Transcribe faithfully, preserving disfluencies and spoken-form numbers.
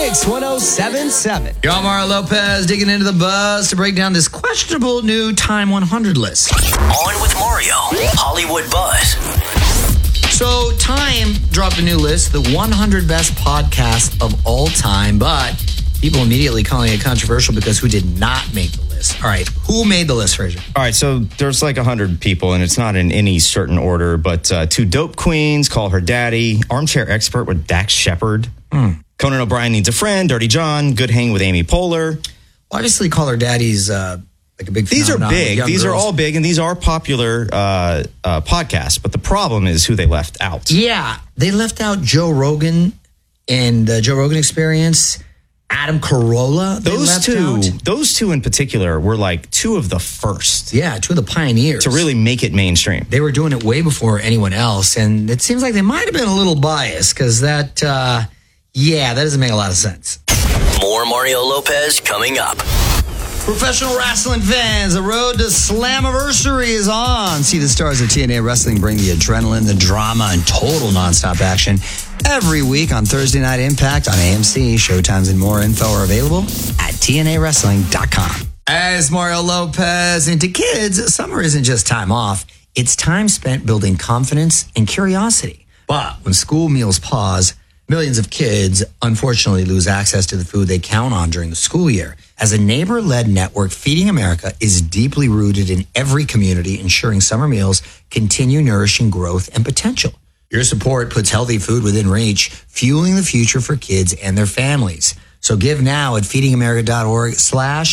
Mix one oh seven point seven. Yo, Mario Lopez digging into the buzz to break down this questionable new Time one hundred list. On with Mario, Hollywood Buzz. So Time dropped a new list, the one hundred best podcasts of all time, but people immediately calling it controversial because who did not make the list? All right, who made the list, Fraser? All right, so there's like one hundred people, and it's not in any certain order, but uh, two dope queens, Call Her Daddy, Armchair Expert with Dax Shepard, mm. Conan O'Brien Needs a Friend, Dirty John, Good Hang with Amy Poehler. Well, obviously, Call Her Daddy's uh, like a big These are big. These girls. are all big, and these are popular uh, uh, podcasts, but the problem is who they left out. Yeah, they left out Joe Rogan and the Joe Rogan Experience. Adam Carolla. Those two, out. those two in particular were like two of the first. Yeah, two of the pioneers. To really make it mainstream. They were doing it way before anyone else. And it seems like they might have been a little biased because that, uh, yeah, that doesn't make a lot of sense. More Mario Lopez coming up. Professional wrestling fans, the road to Slammiversary is on. See the stars of T N A Wrestling bring the adrenaline, the drama, and total nonstop action every week on Thursday Night Impact on A M C. Showtimes and more info are available at T N A wrestling dot com. As Mario Lopez, and to kids, summer isn't just time off. It's time spent building confidence and curiosity. But when school meals pause, millions of kids unfortunately lose access to the food they count on during the school year. As a neighbor-led network, Feeding America is deeply rooted in every community, ensuring summer meals continue nourishing growth and potential. Your support puts healthy food within reach, fueling the future for kids and their families. So give now at feeding america dot org slash